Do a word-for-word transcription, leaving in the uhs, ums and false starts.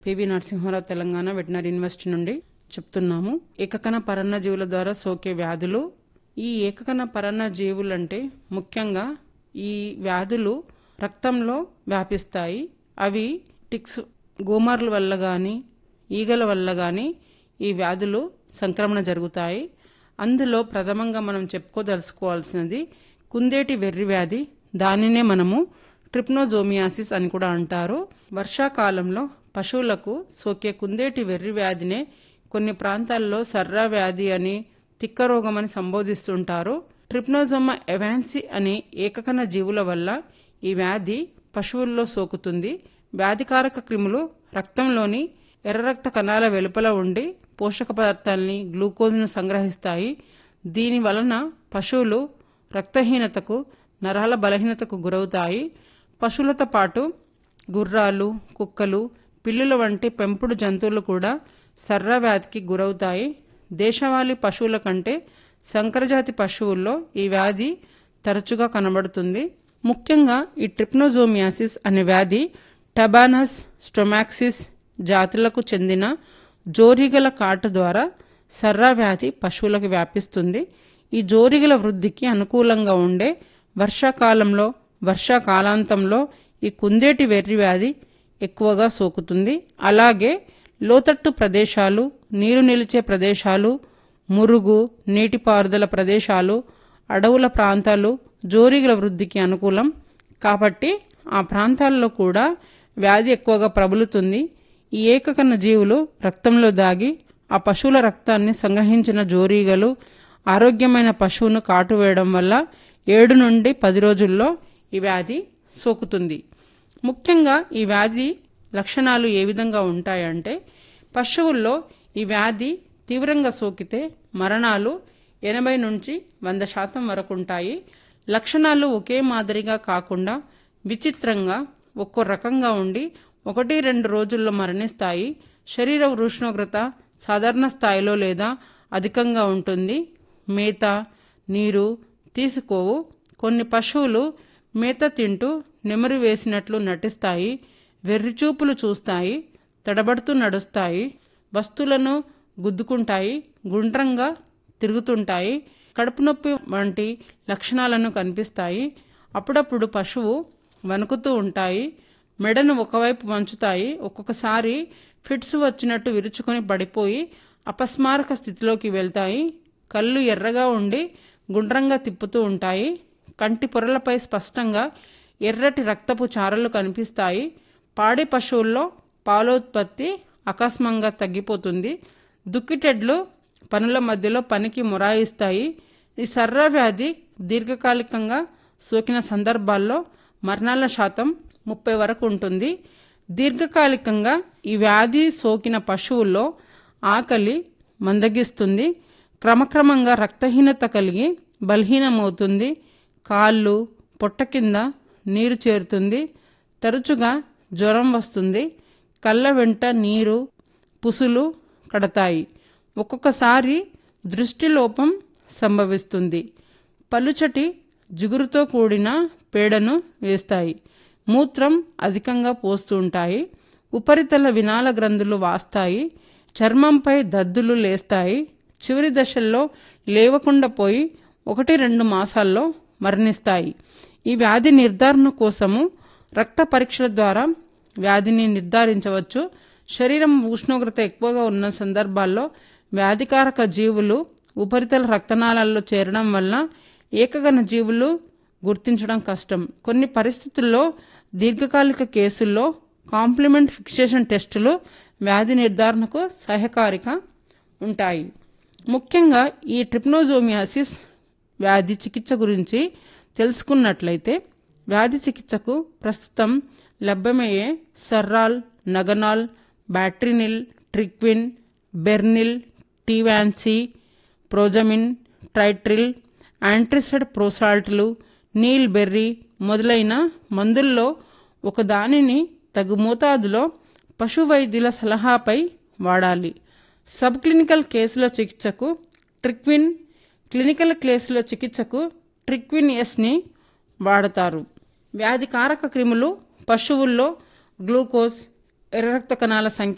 PV Narasimha Rao Telangana veterinary university నుండి చెప్తున్నాము. ఏకకణ పరన్న జీవుల ద్వారా సోకే వ్యాధులు. ఈ ఏకకణ పరన్న జీవులంటే ముఖ్యంగా ఈ వ్యాధులు రక్తంలో వ్యాపిస్తాయి. అవి టిక్స్ గోమార్ల వల్ల కానీ ఈగల వల్ల కానీ ఈ వ్యాధులు సంక్రమణ జరుగుతాయి. అందులో ప్రథమంగా మనం చెప్పుకోదలుచుకోవాల్సినది కుందేటి వెర్రి వ్యాధి. దానినే మనము ట్రిప్నోజోమియాసిస్ అని కూడా అంటారు. వర్షాకాలంలో పశువులకు సోకే కుందేటి వెర్రి వ్యాధినే కొన్ని ప్రాంతాల్లో సర్రా వ్యాధి అని, తిక్క రోగం అని సంబోధిస్తుంటారు. ట్రిప్నోజోమా ఎవాన్సి అనే ఏకకణ జీవుల వల్ల ఈ వ్యాధి పశువుల్లో సోకుతుంది. వ్యాధికారక క్రిములు రక్తంలోని ఎర్ర రక్త కణాల వెలుపల ఉండి పోషక పదార్థాలని, గ్లూకోజ్ను సంగ్రహిస్తాయి. దీని వలన పశువులు రక్తహీనతకు, నరాల బలహీనతకు గురవుతాయి. పశువులతో పాటు గుర్రాలు, కుక్కలు, పిల్లుల వంటి పెంపుడు జంతువులు కూడా సర్రా వ్యాధికి గురవుతాయి. దేశవాళీ పశువుల కంటే సంకరజాతి పశువుల్లో ఈ వ్యాధి తరచుగా కనబడుతుంది. ముఖ్యంగా ఈ ట్రిప్నోజోమియాసిస్ అనే వ్యాధి టబానస్ స్టొమాక్సిస్ జాతులకు చెందిన జోరిగల కాటు ద్వారా సర్రా వ్యాధి పశువులకు వ్యాపిస్తుంది. ఈ జోరిగల వృద్ధికి అనుకూలంగా ఉండే వర్షాకాలంలో, వర్షాకాలాంతంలో ఈ కుందేటి వెర్రి వ్యాధి ఎక్కువగా సోకుతుంది. అలాగే లోతట్టు ప్రదేశాలు, నీరు నిలిచే ప్రదేశాలు, మురుగు, నీటిపారుదల ప్రదేశాలు, అడవుల ప్రాంతాలు జోరిగల వృద్ధికి అనుకూలం కాబట్టి ఆ ప్రాంతాల్లో కూడా వ్యాధి ఎక్కువగా ప్రబలుతుంది. ఈ ఏకకణ జీవులు రక్తంలో దాగి ఆ పశువుల రక్తాన్ని సంగ్రహించిన జోరీగలు ఆరోగ్యమైన పశువును కాటు వేయడం వల్ల ఏడు నుండి పది రోజుల్లో ఈ వ్యాధి సోకుతుంది. ముఖ్యంగా ఈ వ్యాధి లక్షణాలు ఏ విధంగా ఉంటాయంటే, పశువుల్లో ఈ వ్యాధి తీవ్రంగా సోకితే మరణాలు ఎనభై నుంచి వంద శాతం వరకు ఉంటాయి. లక్షణాలు ఒకే మాదిరిగా కాకుండా విచిత్రంగా ఒక్కో రకంగా ఉండి ఒకటి రెండు రోజుల్లో మరణిస్తాయి. శరీర ఉష్ణోగ్రత సాధారణ స్థాయిలో లేదా అధికంగా ఉంటుంది. మేత, నీరు తీసుకోవు. కొన్ని పశువులు మేత తింటూ నెమరు వేసినట్లు నటిస్తాయి. వెర్రిచూపులు చూస్తాయి. తడబడుతూ నడుస్తాయి. వస్తువులను గుద్దుకుంటాయి. గుండ్రంగా తిరుగుతుంటాయి. కడుపు నొప్పి వంటి లక్షణాలను కనిపిస్తాయి. అప్పుడప్పుడు పశువు వణుకుతూ ఉంటాయి. మెడను ఒకవైపు వంచుతాయి. ఒక్కొక్కసారి ఫిట్స్ వచ్చినట్టు విరుచుకొని పడిపోయి అపస్మారక స్థితిలోకి వెళ్తాయి. కళ్ళు ఎర్రగా ఉండి గుండ్రంగా తిప్పుతూ ఉంటాయి. కంటి పొరలపై స్పష్టంగా ఎర్రటి రక్తపు చారలు కనిపిస్తాయి. పాడి పశువుల్లో పాలోత్పత్తి అకస్మాత్తుగా తగ్గిపోతుంది. దుక్కిటెడ్లు పనుల మధ్యలో పనికి మొరాయిస్తాయి. ఈ సర్రా వ్యాధి దీర్ఘకాలికంగా సోకిన సందర్భాల్లో మరణాల శాతం ముప్పై వరకు ఉంటుంది. దీర్ఘకాలికంగా ఈ వ్యాధి సోకిన పశువుల్లో ఆకలి మందగిస్తుంది. క్రమక్రమంగా రక్తహీనత కలిగి బలహీనమవుతుంది. కాళ్ళు, పొట్ట కింద నీరు చేరుతుంది. తరచుగా జ్వరం వస్తుంది. కళ్ళ వెంట నీరు, పుసులు కడతాయి. ఒక్కొక్కసారి దృష్టిలోపం సంభవిస్తుంది. పలుచటి జిగురుతో కూడిన పేడను వేస్తాయి. మూత్రం అధికంగా పోస్తూ ఉంటాయి. ఉపరితల వినాల గ్రంథులు వాస్తాయి. చర్మంపై దద్దులు లేస్తాయి. చివరి దశల్లో లేవకుండా పోయి ఒకటి రెండు మాసాల్లో మరణిస్తాయి. ఈ వ్యాధి నిర్ధారణ కోసము రక్త పరీక్షల ద్వారా వ్యాధిని నిర్ధారించవచ్చు. శరీరం ఉష్ణోగ్రత ఎక్కువగా ఉన్న సందర్భాల్లో వ్యాధికారక జీవులు ఉపరితల రక్తనాళాల్లో చేరడం వల్ల ఏకగణ జీవులు గుర్తించడం కష్టం. కొన్ని పరిస్థితుల్లో దీర్ఘకాలిక కేసుల్లో కాంప్లిమెంట్ ఫిక్సేషన్ టెస్టులు వ్యాధి నిర్ధారణకు సహాయకారిగా ఉంటాయి. ముఖ్యంగా ఈ ట్రిప్నోజోమియాసిస్ వ్యాధి చికిత్స గురించి తెలుసుకున్నట్లయితే, వ్యాధి చికిత్సకు ప్రస్తుతం లభ్యమయ్యే సర్రాల్, నగనాల్, బ్యాట్రినిల్, ట్రిక్విన్, బెర్నిల్, టీవాన్సీ, ప్రోజమిన్, ట్రైట్రిల్, యాంట్రిసెడ్ ప్రోసాల్ట్లు, నీల్ బెర్రీ మొదలైన మందుల్లో ఒకదానిని తగు మోతాదులో పశు వైద్యుల సలహాపై వాడాలి. సబ్ క్లినికల్ కేసుల చికిత్సకు ట్రిక్విన్, క్లినికల్ కేసుల చికిత్సకు ట్రిక్విన్ ఎస్ని వాడతారు. వ్యాధికారక క్రిములు పశువుల్లో గ్లూకోజ్, ఎర్ర రక్త కణాల సంఖ్య